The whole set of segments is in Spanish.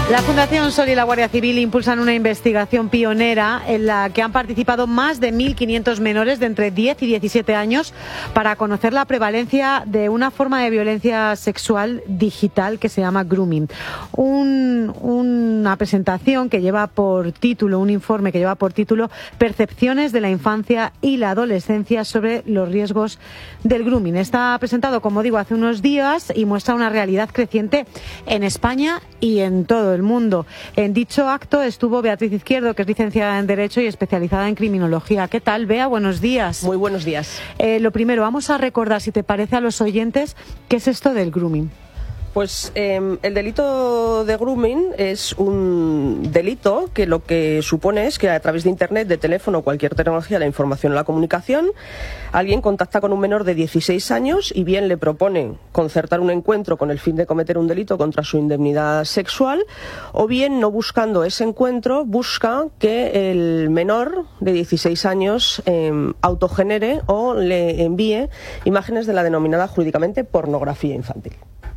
La Fundación Sol y la Guardia Civil impulsan una investigación pionera en la que han participado más de 1.500 menores de entre 10 y 17 años para conocer la prevalencia de una forma de violencia sexual digital que se llama grooming. Una presentación que lleva por título, un informe que lleva por título Percepciones de la infancia y la adolescencia sobre los riesgos del grooming. Está presentado, como digo, hace unos días y muestra una realidad creciente en España y en todo el mundo. En dicho acto estuvo Beatriz Izquierdo, que es licenciada en Derecho y especializada en Criminología. ¿Qué tal, Bea? Buenos días. Muy buenos días. Lo primero, vamos a recordar, si te parece, a los oyentes, ¿qué es esto del grooming? Pues el delito de grooming es un delito que lo que supone es que a través de Internet, de teléfono o cualquier tecnología de la información o la comunicación, alguien contacta con un menor de 16 años y bien le propone concertar un encuentro con el fin de cometer un delito contra su indemnidad sexual, o bien, no buscando ese encuentro, busca que el menor de 16 años autogenere o le envíe imágenes de la denominada jurídicamente pornografía infantil.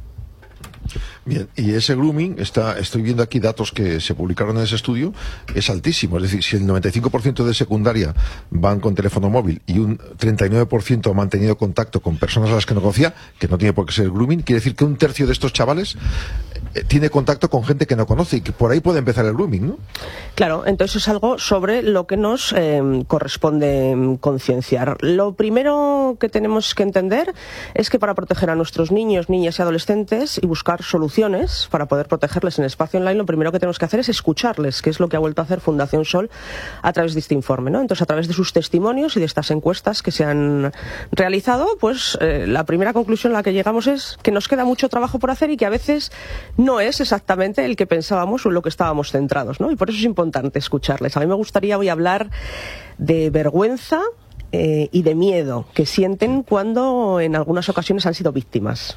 Bien, y ese grooming, estoy viendo aquí datos que se publicaron en ese estudio, es altísimo. Es decir, si el 95% de secundaria van con teléfono móvil y un 39% ha mantenido contacto con personas a las que no conocía, que no tiene por qué ser grooming, quiere decir que un tercio de estos chavales tiene contacto con gente que no conoce y que por ahí puede empezar el grooming, ¿no? Claro, entonces es algo sobre lo que nos corresponde concienciar. Lo primero que tenemos que entender es que para proteger a nuestros niños, niñas y adolescentes y buscar soluciones para poder protegerles en el espacio online, lo primero que tenemos que hacer es escucharles, que es lo que ha vuelto a hacer Fundación Sol a través de este informe, ¿no? Entonces, a través de sus testimonios y de estas encuestas que se han realizado, pues la primera conclusión a la que llegamos es que nos queda mucho trabajo por hacer y que a veces no es exactamente el que pensábamos o en lo que estábamos centrados, ¿no? Y por eso es importante escucharles. A mí me gustaría hoy hablar de vergüenza y de miedo que sienten cuando en algunas ocasiones han sido víctimas.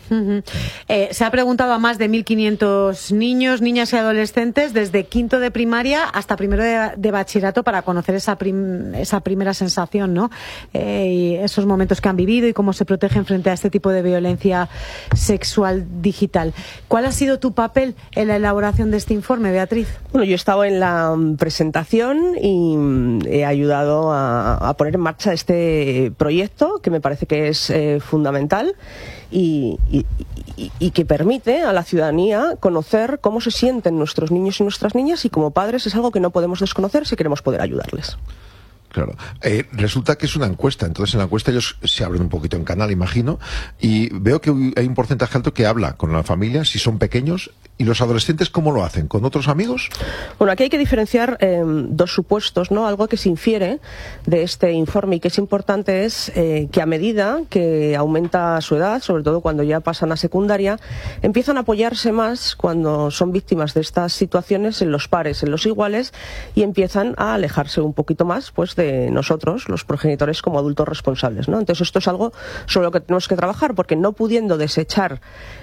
Se ha preguntado a más de 1.500 niños, niñas y adolescentes desde quinto de primaria hasta primero de bachillerato para conocer esa primera sensación, ¿no? Y esos momentos que han vivido y cómo se protegen frente a este tipo de violencia sexual digital. ¿Cuál ha sido tu papel en la elaboración de este informe, Beatriz? Bueno, yo he estado en la presentación y he ayudado a poner en marcha este proyecto, que me parece que es fundamental y que permite a la ciudadanía conocer cómo se sienten nuestros niños y nuestras niñas, y como padres es algo que no podemos desconocer si queremos poder ayudarles. Claro. Resulta que es una encuesta, entonces en la encuesta ellos se abren un poquito en canal, imagino, y veo que hay un porcentaje alto que habla con la familia, si son pequeños. ¿Y los adolescentes cómo lo hacen? ¿Con otros amigos? Bueno, aquí hay que diferenciar dos supuestos, ¿no? Algo que se infiere de este informe y que es importante es que a medida que aumenta su edad, sobre todo cuando ya pasan a secundaria, empiezan a apoyarse más cuando son víctimas de estas situaciones en los pares, en los iguales, y empiezan a alejarse un poquito más, pues, de nosotros, los progenitores, como adultos responsables, ¿no? Entonces esto es algo sobre lo que tenemos que trabajar, porque no pudiendo desechar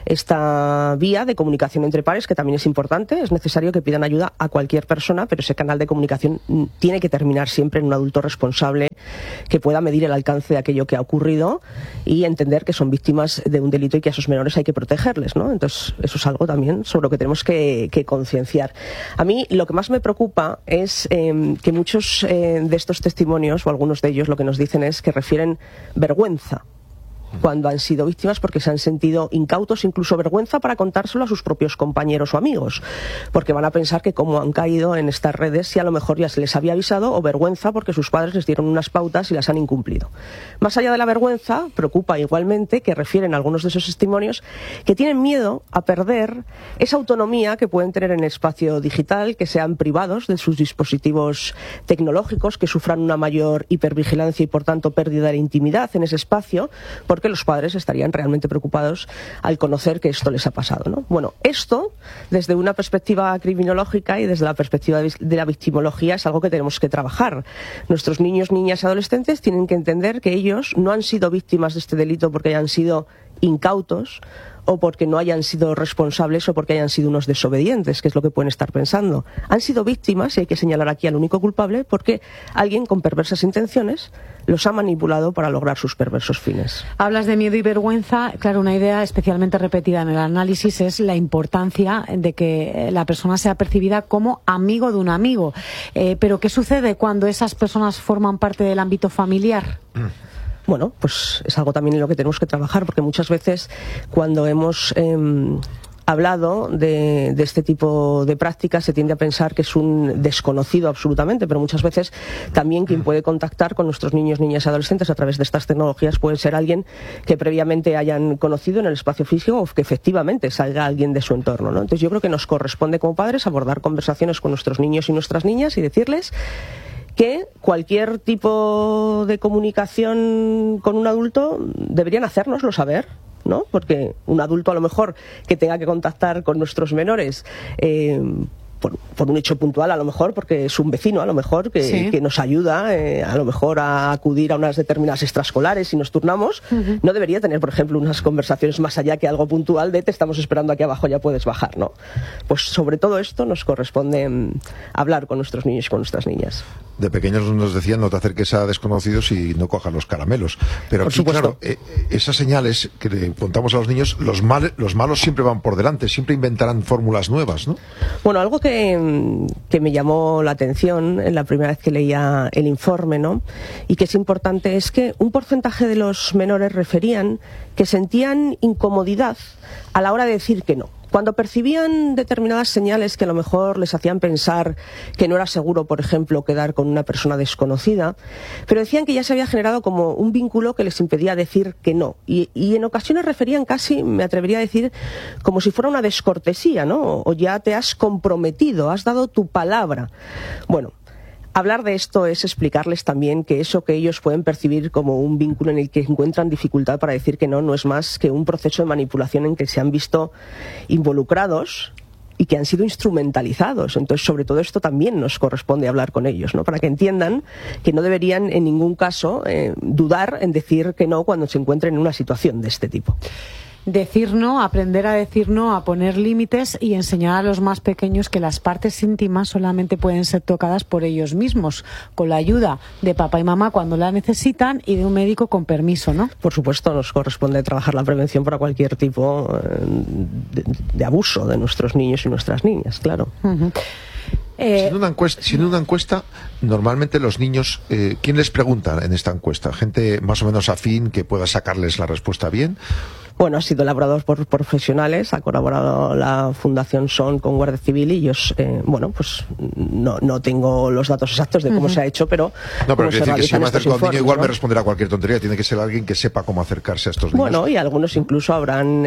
esta vía de comunicación entre pares, que también es importante, es necesario que pidan ayuda a cualquier persona, pero ese canal de comunicación tiene que terminar siempre en un adulto responsable que pueda medir el alcance de aquello que ha ocurrido y entender que son víctimas de un delito y que a esos menores hay que protegerles, ¿no? Entonces eso es algo también sobre lo que tenemos que concienciar. A mí lo que más me preocupa es que muchos de estos testimonios, o algunos de ellos, lo que nos dicen es que refieren vergüenza cuando han sido víctimas, porque se han sentido incautos, incluso vergüenza para contárselo a sus propios compañeros o amigos, porque van a pensar que como han caído en estas redes, si a lo mejor ya se les había avisado, o vergüenza porque sus padres les dieron unas pautas y las han incumplido. Más allá de la vergüenza, preocupa igualmente que refieren algunos de esos testimonios que tienen miedo a perder esa autonomía que pueden tener en el espacio digital, que sean privados de sus dispositivos tecnológicos, que sufran una mayor hipervigilancia y por tanto pérdida de la intimidad en ese espacio, porque los padres estarían realmente preocupados al conocer que esto les ha pasado, ¿no? Bueno, esto, desde una perspectiva criminológica y desde la perspectiva de la victimología, es algo que tenemos que trabajar. Nuestros niños, niñas y adolescentes tienen que entender que ellos no han sido víctimas de este delito porque hayan sido incautos o porque no hayan sido responsables o porque hayan sido unos desobedientes, que es lo que pueden estar pensando. Han sido víctimas, y hay que señalar aquí al único culpable, porque alguien con perversas intenciones los ha manipulado para lograr sus perversos fines. Hablas de miedo y vergüenza. Claro, una idea especialmente repetida en el análisis es la importancia de que la persona sea percibida como amigo de un amigo. Pero ¿qué sucede cuando esas personas forman parte del ámbito familiar? Bueno, pues es algo también en lo que tenemos que trabajar, porque muchas veces cuando hemos hablado de este tipo de prácticas se tiende a pensar que es un desconocido absolutamente, pero muchas veces también quien puede contactar con nuestros niños, niñas y adolescentes a través de estas tecnologías puede ser alguien que previamente hayan conocido en el espacio físico o que efectivamente salga alguien de su entorno, ¿no? Entonces yo creo que nos corresponde como padres abordar conversaciones con nuestros niños y nuestras niñas y decirles que cualquier tipo de comunicación con un adulto deberían hacérnoslo saber, ¿no? Porque un adulto a lo mejor que tenga que contactar con nuestros menores por un hecho puntual, a lo mejor porque es un vecino, a lo mejor que nos ayuda a lo mejor a acudir a unas determinadas extraescolares si nos turnamos, no debería tener, por ejemplo, unas conversaciones más allá que algo puntual de te estamos esperando aquí abajo, ya puedes bajar, ¿no? Pues sobre todo esto nos corresponde hablar con nuestros niños y con nuestras niñas. De pequeños nos decían no te acerques a desconocidos y no cojas los caramelos, pero aquí, claro, esas señales que le contamos a los niños, los malos siempre van por delante, siempre inventarán fórmulas nuevas, ¿no? Bueno, algo que me llamó la atención en la primera vez que leía el informe, ¿no? Y que es importante, es que un porcentaje de los menores referían que sentían incomodidad a la hora de decir que no. Cuando percibían determinadas señales que a lo mejor les hacían pensar que no era seguro, por ejemplo, quedar con una persona desconocida, pero decían que ya se había generado como un vínculo que les impedía decir que no. Y en ocasiones referían casi, me atrevería a decir, como si fuera una descortesía, ¿no? O ya te has comprometido, has dado tu palabra. Bueno, hablar de esto es explicarles también que eso que ellos pueden percibir como un vínculo en el que encuentran dificultad para decir que no es más que un proceso de manipulación en que se han visto involucrados y que han sido instrumentalizados. Entonces, sobre todo esto también nos corresponde hablar con ellos, ¿no? Para que entiendan que no deberían en ningún caso dudar en decir que no cuando se encuentren en una situación de este tipo. Decir no, aprender a decir no, a poner límites y enseñar a los más pequeños que las partes íntimas solamente pueden ser tocadas por ellos mismos, con la ayuda de papá y mamá cuando la necesitan y de un médico con permiso, ¿no? Por supuesto, nos corresponde trabajar la prevención para cualquier tipo de abuso de nuestros niños y nuestras niñas, claro. Siendo una encuesta, normalmente los niños, ¿quién les pregunta en esta encuesta? ¿Gente más o menos afín que pueda sacarles la respuesta bien? Bueno, ha sido elaborado por profesionales, ha colaborado la Fundación SON con Guardia Civil y ellos, pues no tengo los datos exactos de cómo se ha hecho, pero... No, pero quiero decir que si me acerco a un niño igual me responderá cualquier tontería, tiene que ser alguien que sepa cómo acercarse a estos niños. Bueno, y algunos incluso habrán...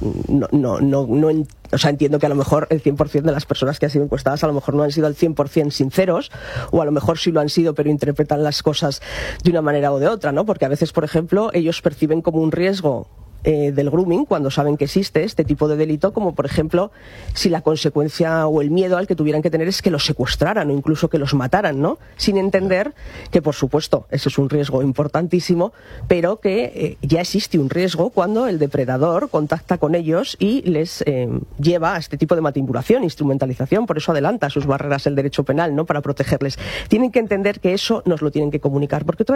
O sea, entiendo que a lo mejor el 100% de las personas que han sido encuestadas a lo mejor no han sido al 100% sinceros, o a lo mejor sí lo han sido, pero interpretan las cosas de una manera o de otra, ¿no? Porque a veces, por ejemplo, ellos perciben como un riesgo del grooming cuando saben que existe este tipo de delito, como por ejemplo si la consecuencia o el miedo al que tuvieran que tener es que los secuestraran o incluso que los mataran, ¿no? Sin entender que por supuesto eso es un riesgo importantísimo, pero que ya existe un riesgo cuando el depredador contacta con ellos y les lleva a este tipo de manipulación, instrumentalización. Por eso adelanta sus barreras el derecho penal, ¿no? Para protegerles. Tienen que entender que eso nos lo tienen que comunicar, porque